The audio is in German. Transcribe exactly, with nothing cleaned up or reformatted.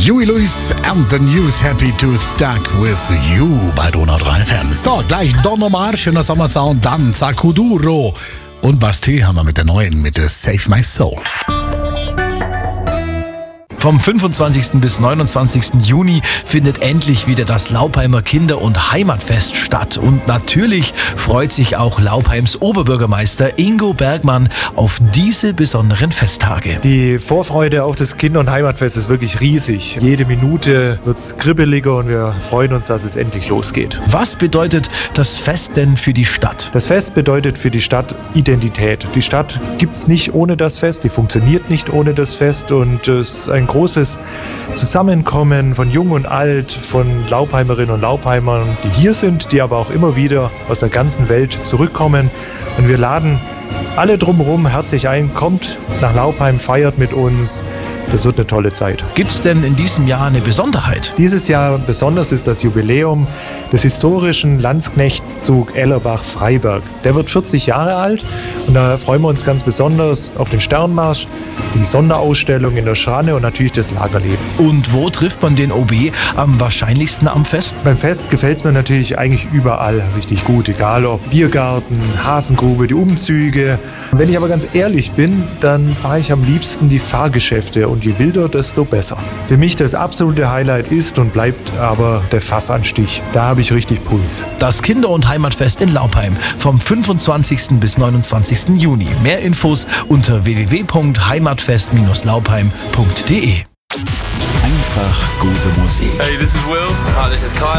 Huey Lewis and the News, happy to stuck with you bei Donau drei F M. So, gleich Don Omar, schöner Sommersound, dann Sakuduro und Bastille haben wir mit der neuen, mit der Save My Soul. Vom fünfundzwanzigsten bis neunundzwanzigsten Juni findet endlich wieder das Laupheimer Kinder- und Heimatfest statt. Und natürlich freut sich auch Laupheims Oberbürgermeister Ingo Bergmann auf diese besonderen Festtage. Die Vorfreude auf das Kinder- und Heimatfest ist wirklich riesig. Jede Minute wird es kribbeliger und wir freuen uns, dass es endlich losgeht. Was bedeutet das Fest denn für die Stadt? Das Fest bedeutet für die Stadt Identität. Die Stadt gibt es nicht ohne das Fest, die funktioniert nicht ohne das Fest und es ist ein großes Zusammenkommen von Jung und Alt, von Laupheimerinnen und Laupheimern, die hier sind, die aber auch immer wieder aus der ganzen Welt zurückkommen. Und wir laden alle drumherum herzlich ein, kommt nach Laupheim, feiert mit uns. Das wird eine tolle Zeit. Gibt es denn in diesem Jahr eine Besonderheit? Dieses Jahr besonders ist das Jubiläum des historischen Landsknechtszug Ellerbach-Freiberg. Der wird vierzig Jahre alt und da freuen wir uns ganz besonders auf den Sternmarsch, die Sonderausstellung in der Schranne und natürlich das Lagerleben. Und wo trifft man den O B am wahrscheinlichsten am Fest? Beim Fest gefällt es mir natürlich eigentlich überall richtig gut, egal ob Biergarten, Hasengrube, die Umzüge. Wenn ich aber ganz ehrlich bin, dann fahre ich am liebsten die Fahrgeschäfte und je wilder, desto besser. Für mich das absolute Highlight ist und bleibt aber der Fassanstich. Da habe ich richtig Puls. Das Kinder- und Heimatfest in Laupheim vom fünfundzwanzigsten bis neunundzwanzigsten Juni. Mehr Infos unter w w w punkt heimatfest Bindestrich laupheim punkt d e. Einfach gute Musik. Hey, this is Will. Hi, this is Kyle.